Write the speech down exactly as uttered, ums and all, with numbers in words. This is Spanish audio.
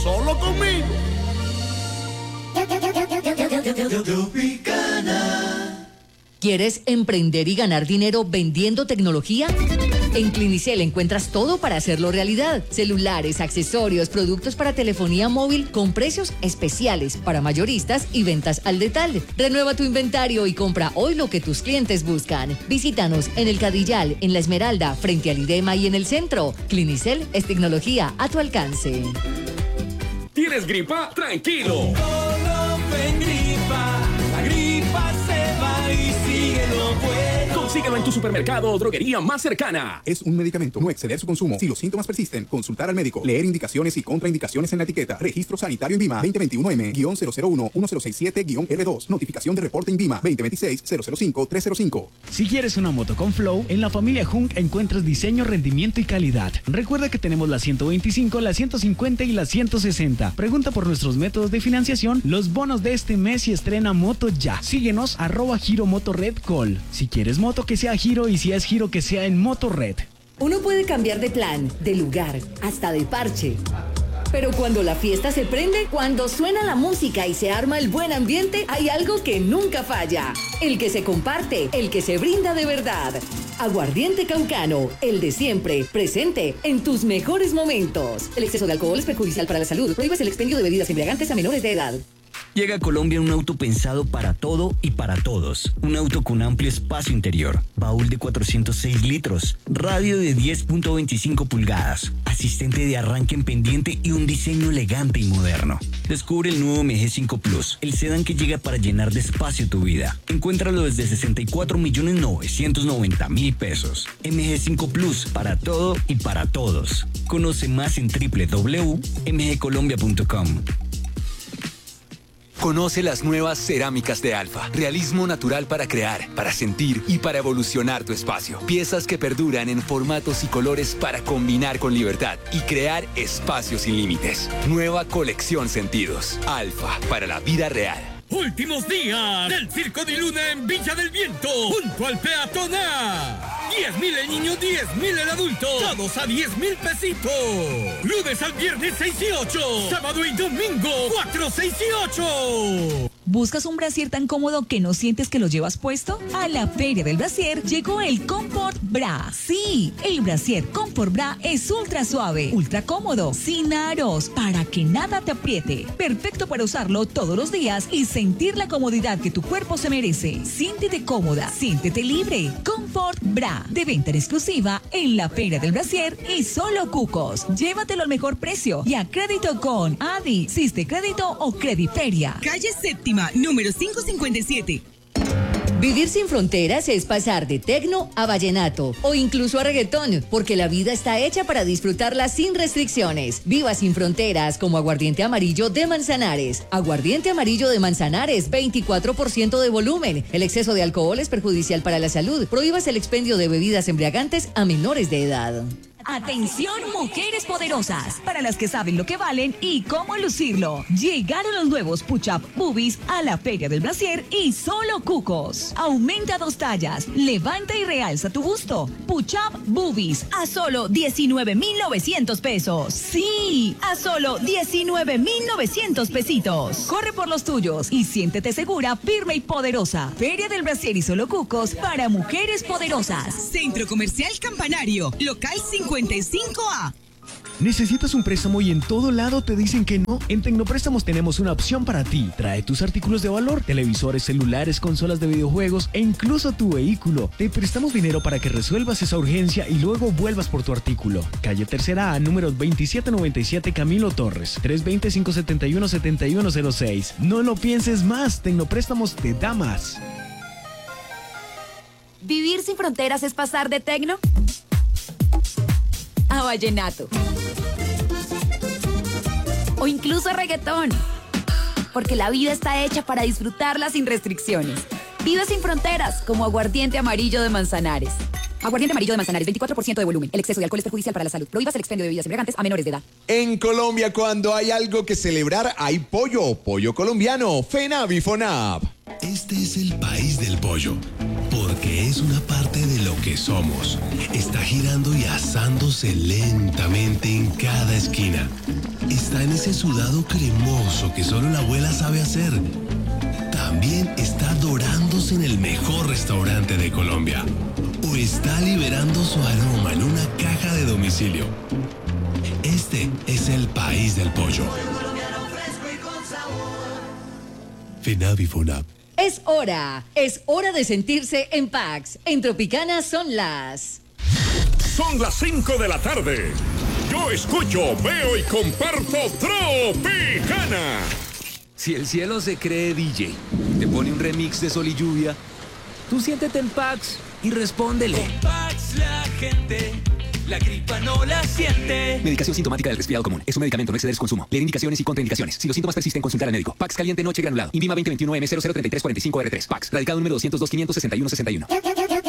solo conmigo. ¿Quieres emprender y ganar dinero vendiendo tecnología? En Clinicel encuentras todo para hacerlo realidad. Celulares, accesorios, productos para telefonía móvil con precios especiales para mayoristas y ventas al detalle. Renueva tu inventario y compra hoy lo que tus clientes buscan. Visítanos en el Cadillal, en La Esmeralda, frente al IDEMA y en el centro. Clinicel es tecnología a tu alcance. ¿Tienes gripa? Tranquilo. Consíguelo en tu supermercado o droguería más cercana. Es un medicamento. No exceder su consumo. Si los síntomas persisten, consultar al médico. Leer indicaciones y contraindicaciones en la etiqueta. Registro sanitario INVIMA veinte veintiuno M cero cero uno uno cero seis siete R dos. Notificación de reporte INVIMA veinte veintiséis cero cero cinco tres cero cinco. Si quieres una moto con flow, en la familia Hunk encuentras diseño, rendimiento y calidad. Recuerda que tenemos la ciento veinticinco, la ciento cincuenta y la ciento sesenta. Pregunta por nuestros métodos de financiación, los bonos de este mes y estrena moto ya. Síguenos arroba Giro Moto Red Call. Si quieres moto, que sea Giro, y si es Giro, que sea en Moto Red. Uno puede cambiar de plan, de lugar, hasta de parche. Pero cuando la fiesta se prende, cuando suena la música y se arma el buen ambiente, hay algo que nunca falla. El que se comparte, el que se brinda de verdad. Aguardiente Caucano, el de siempre, presente en tus mejores momentos. El exceso de alcohol es perjudicial para la salud. Prohíbes el expendio de bebidas embriagantes a menores de edad. Llega a Colombia un auto pensado para todo y para todos. Un auto con amplio espacio interior, baúl de cuatrocientos seis litros, radio de diez punto veinticinco pulgadas, asistente de arranque en pendiente y un diseño elegante y moderno. Descubre el nuevo M G cinco Plus, el sedán que llega para llenar de espacio tu vida. Encuéntralo desde sesenta y cuatro millones novecientos noventa mil pesos. M G cinco Plus, para todo y para todos. Conoce más en doble u doble u doble u punto m g colombia punto com. Conoce las nuevas cerámicas de Alfa. Realismo natural para crear, para sentir y para evolucionar tu espacio. Piezas que perduran en formatos y colores para combinar con libertad y crear espacios sin límites. Nueva colección Sentidos. Alfa, para la vida real. Últimos días del Circo de Luna en Villa del Viento, junto al peatonal. diez mil el niño, diez mil el adulto. Todos a diez mil pesitos. Lunes al viernes seis y ocho. Sábado y domingo cuatro, seis y ocho. ¿Buscas un brasier tan cómodo que no sientes que lo llevas puesto? A la Feria del Brasier llegó el Comfort Bra. Sí, el brasier Comfort Bra es ultra suave, ultra cómodo, sin aros, para que nada te apriete. Perfecto para usarlo todos los días y sentir la comodidad que tu cuerpo se merece. Siéntete cómoda, siéntete libre. Comfort Bra, de venta en exclusiva en la Feria del Brasier y solo Cucos. Llévatelo al mejor precio y a crédito con Adi, Siste Crédito o Crediferia. Calle Séptima, número quinientos cincuenta y siete. Vivir sin fronteras es pasar de tecno a vallenato o incluso a reggaetón, porque la vida está hecha para disfrutarla sin restricciones. Viva sin fronteras como Aguardiente Amarillo de Manzanares. Aguardiente Amarillo de Manzanares, veinticuatro por ciento de volumen. El exceso de alcohol es perjudicial para la salud. Prohíbas el expendio de bebidas embriagantes a menores de edad. Atención, mujeres poderosas, para las que saben lo que valen y cómo lucirlo. Llegaron los nuevos Push-Up Boobies a la Feria del Brasier y solo Cucos. Aumenta dos tallas, levanta y realza tu busto. Push-Up Boobies a solo diecinueve mil novecientos pesos. Sí, a solo diecinueve mil novecientos pesitos. Corre por los tuyos y siéntete segura, firme y poderosa. Feria del Brasier y solo Cucos para mujeres poderosas. Centro Comercial Campanario, local cincuenta y cinco A. ¿Necesitas un préstamo y en todo lado te dicen que no? En Tecnopréstamos tenemos una opción para ti. Trae tus artículos de valor, televisores, celulares, consolas de videojuegos e incluso tu vehículo. Te prestamos dinero para que resuelvas esa urgencia y luego vuelvas por tu artículo. Calle Tercera A, número veintisiete noventa y siete, Camilo Torres, tres dos cero, cinco siete uno, siete uno cero seis. No lo pienses más, Tecnopréstamos te da más. ¿Vivir sin fronteras es pasar de tecno a vallenato o incluso a reggaetón? Porque la vida está hecha para disfrutarla sin restricciones. Vive sin fronteras como Aguardiente Amarillo de Manzanares. Aguardiente Amarillo de Manzanares, veinticuatro por ciento de volumen. El exceso de alcohol es perjudicial para la salud. Prohíbas el expendio de bebidas embriagantes a menores de edad. En Colombia, cuando hay algo que celebrar, hay pollo. Pollo colombiano. FENAV y FONAV. Este es el país del pollo, porque es una parte de lo que somos. Está girando y asándose lentamente en cada esquina. está en ese sudado cremoso que solo la abuela sabe hacer. También está dorándose en el mejor restaurante de Colombia. O está liberando su aroma en una caja de domicilio. Este es el país del pollo. FENAV y FONAP. Es hora, es hora de sentirse en Pax. En Tropicana son las... Son las cinco de la tarde. Yo escucho, veo y comparto Tropicana. Si el cielo se cree D J, te pone un remix de Sol y Lluvia, tú siéntete en Pax y respóndele. Con Pax la gente, la gripa no la siente. Medicación sintomática del resfriado común. Es un medicamento, no exceder su consumo. Leer indicaciones y contraindicaciones. Si los síntomas persisten, consultar al médico. Pax caliente noche granulado. INVIMA veinte veintiuno M cero cero tres tres cuatro cinco R tres. Pax. Radicado número doscientos dos quinientos sesenta y uno sesenta y uno.